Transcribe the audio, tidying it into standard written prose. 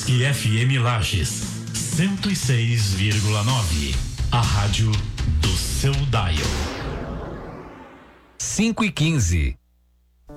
e FM Lages 106,9. A rádio do seu dial. 5:15.